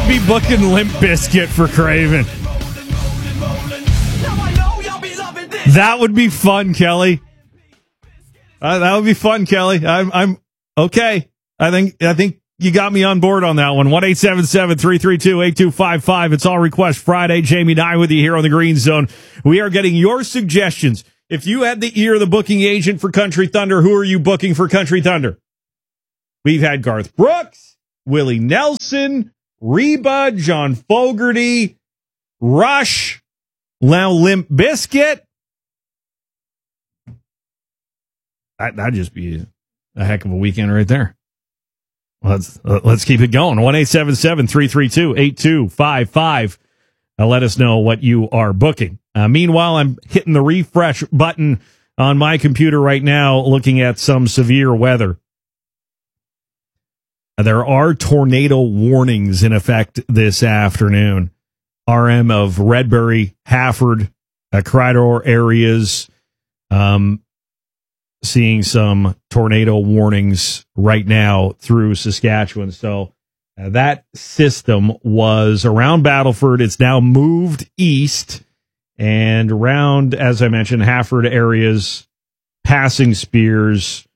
be booking Limp Bizkit for Craven. That would be fun, Kelly. That would be fun, Kelly. I'm okay. I think you got me on board on that one. 1-877-332-8255. It's All Request Friday. Jamie and I with you here on the Green Zone. We are getting your suggestions. If you had the ear of the booking agent for Country Thunder, who are you booking for Country Thunder? We've had Garth Brooks, Willie Nelson, Reba, John Fogerty, Rush, now Limp Bizkit. That'd just be a heck of a weekend right there. Let's keep it going. 1-877-332-8255. Let us know what you are booking. Meanwhile, I'm hitting the refresh button on my computer right now, looking at some severe weather. There are tornado warnings in effect this afternoon. RM of Redbury, Hafford, Criador areas, seeing some tornado warnings right now through Saskatchewan. So that system was around Battleford. It's now moved east and around, as I mentioned, Hafford areas, passing Spears,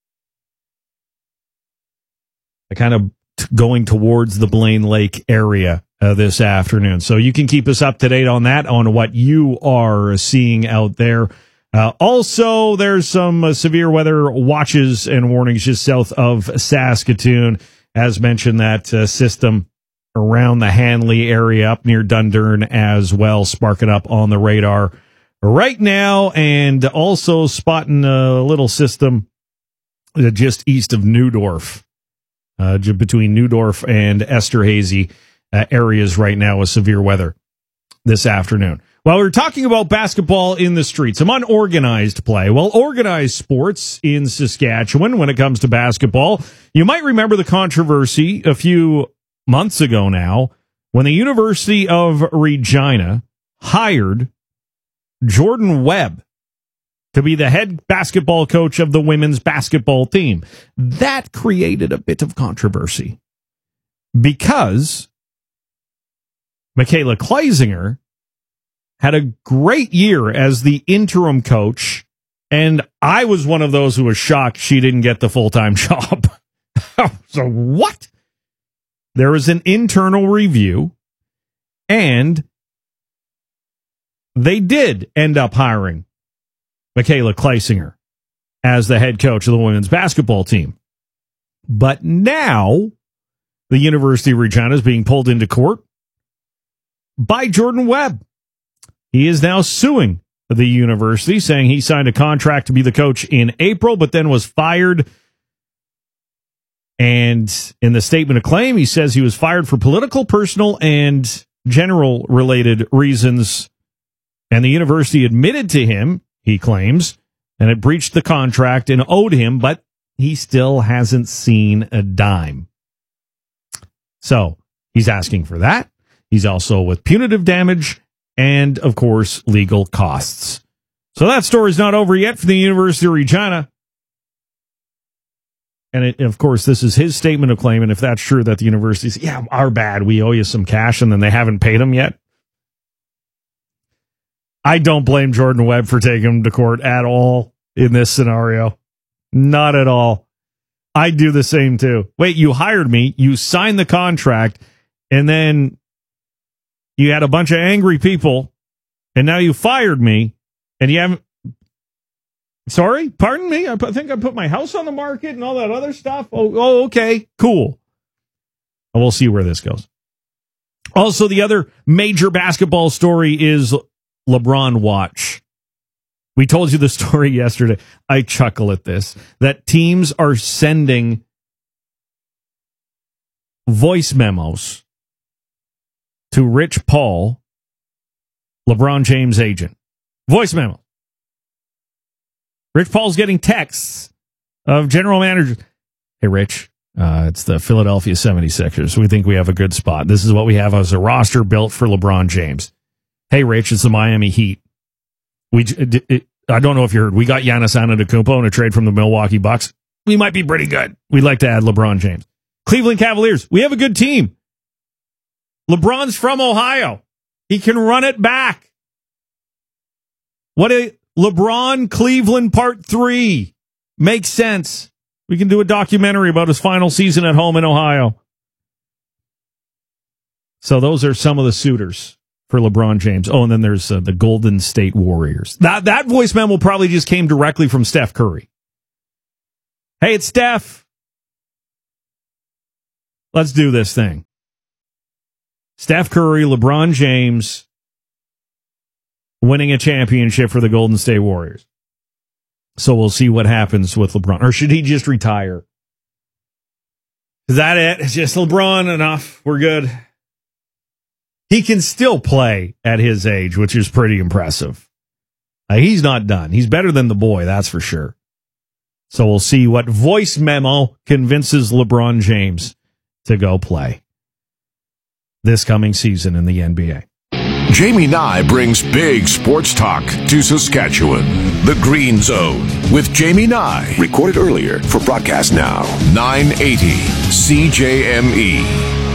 kind of going towards the Blaine Lake area this afternoon. So you can keep us up to date on that, on what you are seeing out there. Also, there's some severe weather watches and warnings just south of Saskatoon. As mentioned, that system around the Hanley area up near Dundurn as well, sparking up on the radar right now, and also spotting a little system just east of Neudorf, between Neudorf and Esterhazy areas right now with severe weather this afternoon. Well, we're talking about basketball in the streets, some unorganized play. Well, organized sports in Saskatchewan when it comes to basketball. You might remember the controversy a few months ago now when the University of Regina hired Jordan Webb to be the head basketball coach of the women's basketball team. That created a bit of controversy because Michaela Kleisinger had a great year as the interim coach, and I was one of those who was shocked she didn't get the full-time job. So what? There was an internal review, and they did end up hiring Michaela Kleisinger as the head coach of the women's basketball team. But now the University of Regina is being pulled into court by Jordan Webb. He is now suing the university, saying he signed a contract to be the coach in April, but then was fired. And in the statement of claim, he says he was fired for political, personal, and general related reasons. And the university admitted to him, he claims, and it breached the contract and owed him, but he still hasn't seen a dime. So he's asking for that. He's also with punitive damage and, of course, legal costs. So that story's not over yet for the University of Regina. And, of course, this is his statement of claim. And if that's true that the university says, yeah, our bad, we owe you some cash, and then they haven't paid him yet. I don't blame Jordan Webb for taking him to court at all in this scenario. Not at all. I'd do the same, too. Wait, you hired me, you signed the contract, and then you had a bunch of angry people, and now you fired me, and you haven't... Sorry? Pardon me? I think I put my house on the market and all that other stuff? Oh, okay. Cool. And we'll see where this goes. Also, the other major basketball story is LeBron Watch. We told you the story yesterday. I chuckle at this. That teams are sending voice memos to Rich Paul, LeBron James' agent. Voice memo. Rich Paul's getting texts of general managers. Hey, Rich, it's the Philadelphia 76ers. We think we have a good spot. This is what we have as a roster built for LeBron James. Hey, Rich, it's the Miami Heat. I don't know if you heard. We got Giannis Antetokounmpo in a trade from the Milwaukee Bucks. We might be pretty good. We'd like to add LeBron James. Cleveland Cavaliers. We have a good team. LeBron's from Ohio. He can run it back. What a LeBron Cleveland Part 3 makes sense. We can do a documentary about his final season at home in Ohio. So those are some of the suitors for LeBron James. Oh, and then there's the Golden State Warriors. That voice memo probably just came directly from Steph Curry. Hey, it's Steph. Let's do this thing. Steph Curry, LeBron James winning a championship for the Golden State Warriors. So we'll see what happens with LeBron. Or should he just retire? Is that it? It's just LeBron enough. We're good. He can still play at his age, which is pretty impressive. He's not done. He's better than the boy, that's for sure. So we'll see what voice memo convinces LeBron James to go play this coming season in the NBA. Jamie Nye brings big sports talk to Saskatchewan. The Green Zone with Jamie Nye. Recorded earlier for broadcast now. 980 CJME.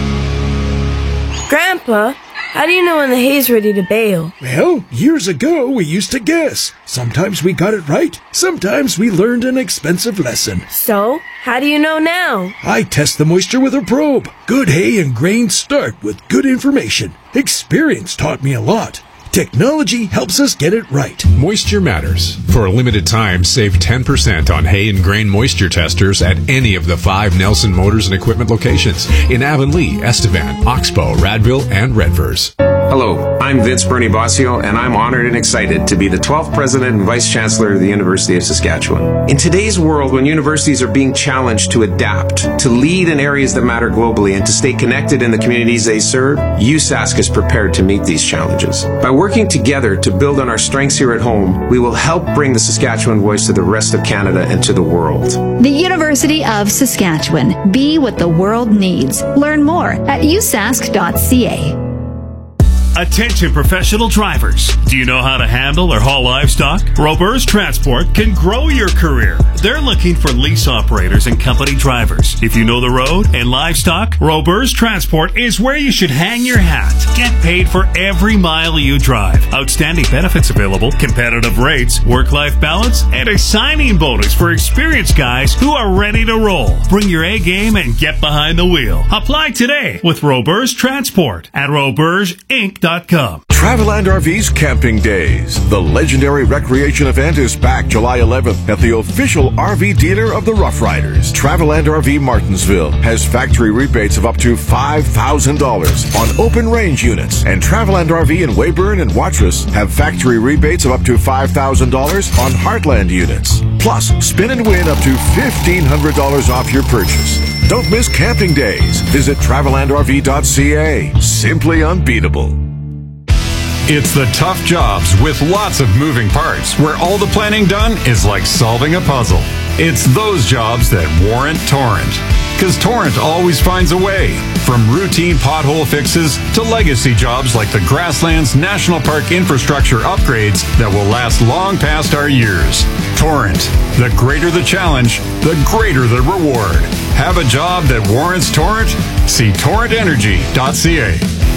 Grandpa, how do you know when the hay's ready to bale? Well, years ago we used to guess. Sometimes we got it right. Sometimes we learned an expensive lesson. So, how do you know now? I test the moisture with a probe. Good hay and grain start with good information. Experience taught me a lot. Technology helps us get it right. Moisture matters. For a limited time, save 10% on hay and grain moisture testers at any of the 5 Nelson Motors and Equipment locations in Avonlea, Estevan, Oxbow, Radville, and Redvers. Hello, I'm Vince Bernie Bossio, and I'm honored and excited to be the 12th President and Vice Chancellor of the University of Saskatchewan. In today's world, when universities are being challenged to adapt, to lead in areas that matter globally, and to stay connected in the communities they serve, USask is prepared to meet these challenges. By working together to build on our strengths here at home, we will help bring the Saskatchewan voice to the rest of Canada and to the world. The University of Saskatchewan. Be what the world needs. Learn more at usask.ca. Attention professional drivers. Do you know how to handle or haul livestock? Robers Transport can grow your career. They're looking for lease operators and company drivers. If you know the road and livestock, Robers Transport is where you should hang your hat. Get paid for every mile you drive. Outstanding benefits available, competitive rates, work-life balance, and a signing bonus for experienced guys who are ready to roll. Bring your A game and get behind the wheel. Apply today with Robers Transport at robersinc.com. Traveland RV's Camping Days. The legendary recreation event is back July 11th at the official RV dealer of the Rough Riders. Traveland RV Martinsville has factory rebates of up to $5,000 on open range units. And Traveland RV in Weyburn and Watrous have factory rebates of up to $5,000 on Heartland units. Plus, spin and win up to $1,500 off your purchase. Don't miss Camping Days. Visit TravelandRV.ca. Simply unbeatable. It's the tough jobs with lots of moving parts where all the planning done is like solving a puzzle. It's those jobs that warrant Torrent. Because Torrent always finds a way. From routine pothole fixes to legacy jobs like the Grasslands National Park infrastructure upgrades that will last long past our years. Torrent. The greater the challenge, the greater the reward. Have a job that warrants Torrent? See torrentenergy.ca.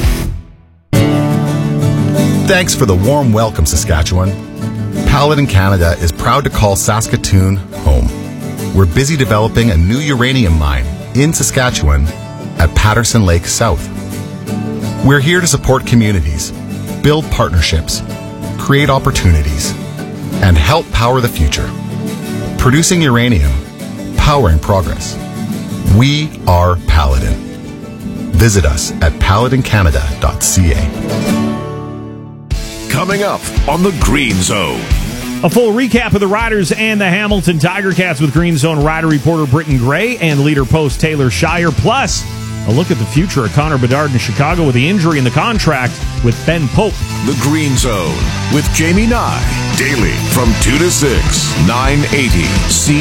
Thanks for the warm welcome, Saskatchewan. Paladin Canada is proud to call Saskatoon home. We're busy developing a new uranium mine in Saskatchewan at Patterson Lake South. We're here to support communities, build partnerships, create opportunities, and help power the future. Producing uranium, powering progress. We are Paladin. Visit us at paladincanada.ca. Coming up on the Green Zone. A full recap of the Riders and the Hamilton Tiger Cats with Green Zone Rider reporter Britton Gray and leader post Taylor Shire. Plus, a look at the future of Connor Bedard in Chicago with the injury in the contract with Ben Pope. The Green Zone with Jamie Nye. Daily from 2 to 6, 980 C.